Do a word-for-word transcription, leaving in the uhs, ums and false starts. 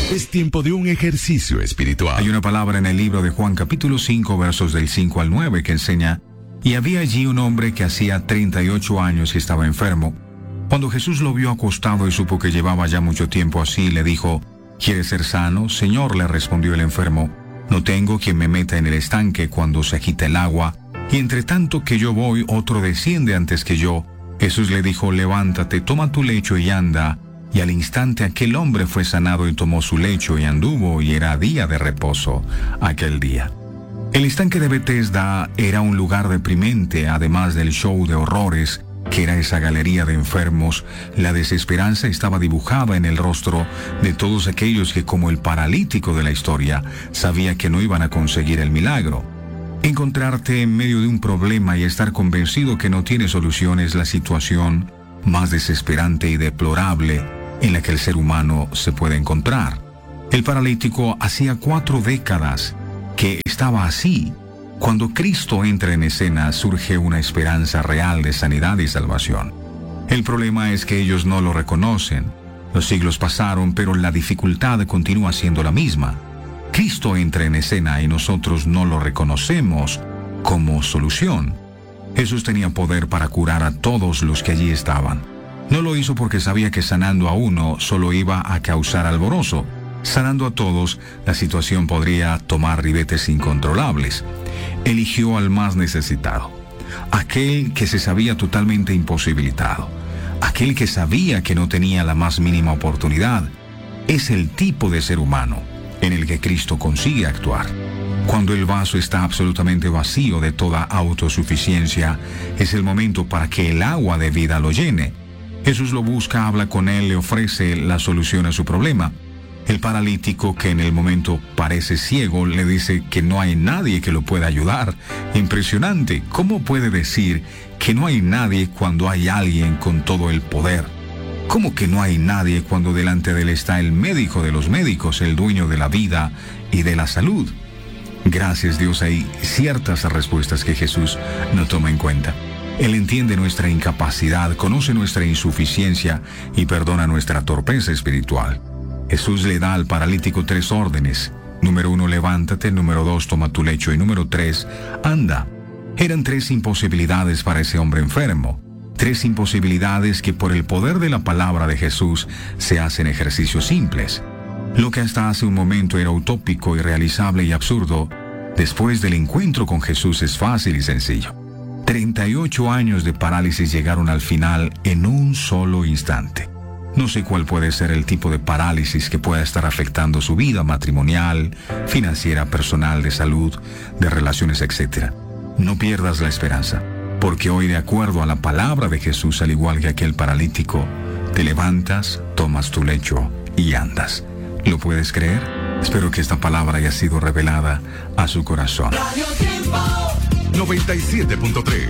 Es tiempo de un ejercicio espiritual. Hay una palabra en el libro de Juan capítulo cinco versos del cinco al nueve que enseña: y había allí un hombre que hacía treinta y ocho años y estaba enfermo. Cuando Jesús lo vio acostado y supo que llevaba ya mucho tiempo así, le dijo: ¿quieres ser sano? Señor, le respondió el enfermo, no tengo quien me meta en el estanque cuando se agita el agua, y entre tanto que yo voy, otro desciende antes que yo. Jesús le dijo: levántate, toma tu lecho y anda. Y al instante aquel hombre fue sanado y tomó su lecho y anduvo, y era día de reposo aquel día. El estanque de Betesda era un lugar deprimente, además del show de horrores que era esa galería de enfermos. La desesperanza estaba dibujada en el rostro de todos aquellos que, como el paralítico de la historia, sabía que no iban a conseguir el milagro. Encontrarte en medio de un problema y estar convencido que no tiene solución es la situación más desesperante y deplorable en la que el ser humano se puede encontrar. El paralítico hacía cuatro décadas que estaba así. Cuando Cristo entra en escena, surge una esperanza real de sanidad y salvación. El problema es que ellos no lo reconocen. Los siglos pasaron, pero la dificultad continúa siendo la misma. Cristo entra en escena y nosotros no lo reconocemos como solución. Jesús tenía poder para curar a todos los que allí estaban. No lo hizo porque sabía que sanando a uno solo iba a causar alborozo. Sanando a todos, la situación podría tomar ribetes incontrolables. Eligió al más necesitado, aquel que se sabía totalmente imposibilitado, aquel que sabía que no tenía la más mínima oportunidad. Es el tipo de ser humano en el que Cristo consigue actuar. Cuando el vaso está absolutamente vacío de toda autosuficiencia, es el momento para que el agua de vida lo llene. Jesús lo busca, habla con él, le ofrece la solución a su problema. El paralítico, que en el momento parece ciego, le dice que no hay nadie que lo pueda ayudar. Impresionante. ¿Cómo puede decir que no hay nadie cuando hay alguien con todo el poder? ¿Cómo que no hay nadie cuando delante de él está el médico de los médicos, el dueño de la vida y de la salud? Gracias, Dios, hay ciertas respuestas que Jesús no toma en cuenta. Él entiende nuestra incapacidad, conoce nuestra insuficiencia y perdona nuestra torpeza espiritual. Jesús le da al paralítico tres órdenes. Número uno, levántate. Número dos, toma tu lecho. Y número tres, anda. Eran tres imposibilidades para ese hombre enfermo. Tres imposibilidades que por el poder de la palabra de Jesús se hacen ejercicios simples. Lo que hasta hace un momento era utópico, irrealizable y absurdo, después del encuentro con Jesús es fácil y sencillo. treinta y ocho años de parálisis llegaron al final en un solo instante. No sé cuál puede ser el tipo de parálisis que pueda estar afectando su vida matrimonial, financiera, personal, de salud, de relaciones, etcétera. No pierdas la esperanza, porque hoy, de acuerdo a la palabra de Jesús, al igual que aquel paralítico, te levantas, tomas tu lecho y andas. ¿Lo puedes creer? Espero que esta palabra haya sido revelada a su corazón. noventa y siete punto tres